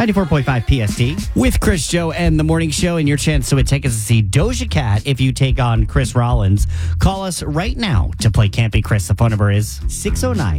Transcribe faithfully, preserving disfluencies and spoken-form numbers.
ninety-four point five P S T with Chris, Joe, and the Morning Show, and your chance to win tickets to see Doja Cat if you take on Chris Rollins. Call us right now to play Campy Chris. The phone number is six oh nine